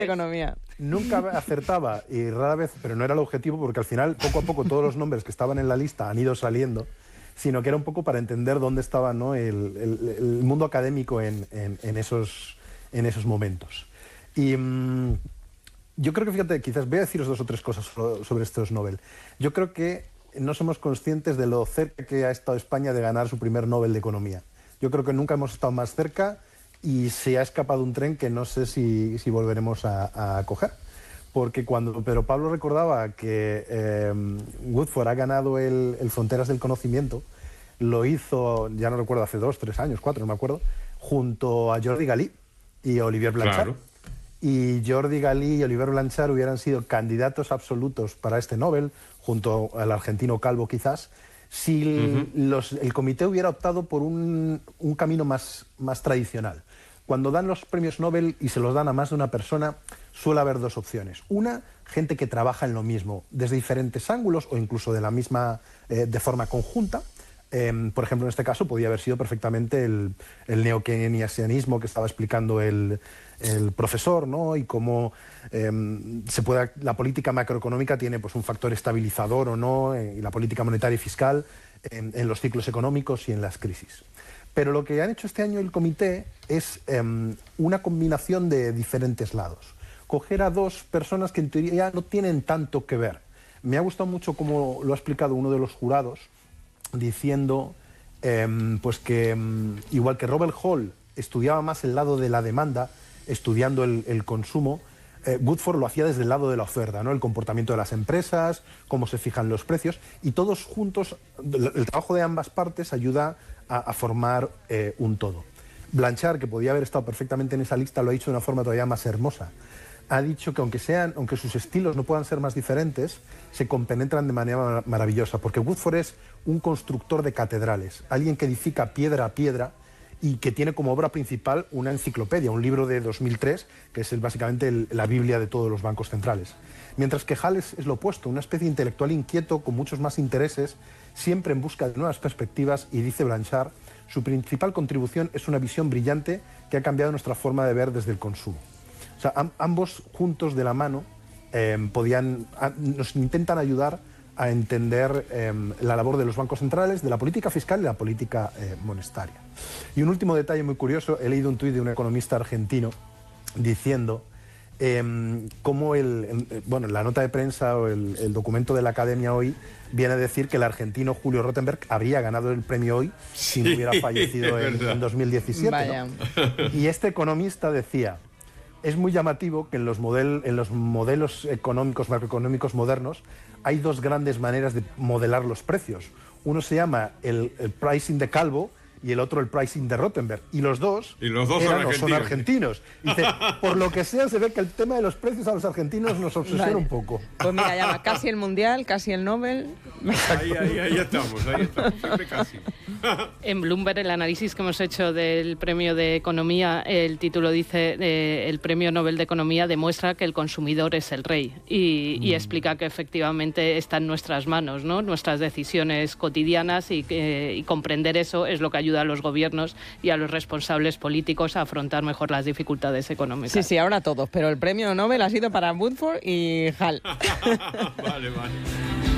economía. Nunca acertaba y rara vez, pero no era el objetivo, porque al final, poco a poco, todos los nombres que estaban en la lista han ido saliendo, sino que era un poco para entender dónde estaba, ¿no?, el mundo académico en esos momentos. Y yo creo que, fíjate, quizás voy a deciros 2 o 3 cosas sobre estos Nobel. Yo creo que no somos conscientes de lo cerca que ha estado España de ganar su primer Nobel de Economía. Yo creo que nunca hemos estado más cerca y se ha escapado un tren que no sé si volveremos a coger. Porque cuando Pedro Pablo recordaba que Woodford ha ganado el Fronteras del Conocimiento, lo hizo, ya no recuerdo, hace 2, 3 años, 4, no me acuerdo, junto a Jordi Galí y Olivier Blanchard. Claro. Y Jordi Galí y Olivier Blanchard hubieran sido candidatos absolutos para este Nobel, junto al argentino Calvo quizás, si el comité hubiera optado por un camino más tradicional. Cuando dan los premios Nobel y se los dan a más de una persona, suele haber 2 opciones. Una, gente que trabaja en lo mismo desde diferentes ángulos o incluso de la misma, de forma conjunta. Por ejemplo, en este caso podía haber sido perfectamente el neokeynesianismo que estaba explicando el profesor, ¿no? Y cómo la política macroeconómica tiene, pues, un factor estabilizador o no, y la política monetaria y fiscal en los ciclos económicos y en las crisis. Pero lo que han hecho este año el comité es una combinación de diferentes lados. Coger a 2 personas que en teoría no tienen tanto que ver. Me ha gustado mucho cómo lo ha explicado uno de los jurados, diciendo pues que igual que Robert Hall estudiaba más el lado de la demanda, estudiando el consumo, Woodford lo hacía desde el lado de la oferta, ¿no? El comportamiento de las empresas, cómo se fijan los precios, y todos juntos, el trabajo de ambas partes ayuda a formar un todo. Blanchard, que podía haber estado perfectamente en esa lista, lo ha dicho de una forma todavía más hermosa. Ha dicho que aunque sus estilos no puedan ser más diferentes, se compenetran de manera maravillosa, porque Woodford es un constructor de catedrales, alguien que edifica piedra a piedra y que tiene como obra principal una enciclopedia, un libro de 2003, que es básicamente la Biblia de todos los bancos centrales. Mientras que Hall es lo opuesto, una especie de intelectual inquieto con muchos más intereses, siempre en busca de nuevas perspectivas, y dice Blanchard, su principal contribución es una visión brillante que ha cambiado nuestra forma de ver desde el consumo. O sea, ambos juntos de la mano nos intentan ayudar a entender la labor de los bancos centrales, de la política fiscal y la política monetaria. Y un último detalle muy curioso, he leído un tuit de un economista argentino diciendo cómo la nota de prensa o el documento de la Academia hoy viene a decir que el argentino Julio Rottenberg habría ganado el premio hoy si no hubiera fallecido en 2017. ¿No? Y este economista decía: es muy llamativo que en los modelos económicos, macroeconómicos modernos, hay 2 grandes maneras de modelar los precios. Uno se llama el pricing de Calvo y el otro el pricing de Rottenberg. Y los dos son argentinos. Dice, por lo que sea, se ve que el tema de los precios a los argentinos nos obsesiona un poco. Pues mira, llama casi el Mundial, casi el Nobel. Ahí estamos, siempre casi. En Bloomberg, el análisis que hemos hecho del premio de Economía, el título dice, el premio Nobel de Economía demuestra que el consumidor es el rey y explica que efectivamente está en nuestras manos, ¿no? Nuestras decisiones cotidianas y comprender eso es lo que ayuda a los gobiernos y a los responsables políticos a afrontar mejor las dificultades económicas. Sí, ahora todos, pero el premio Nobel ha sido para Woodford y Hall. Vale.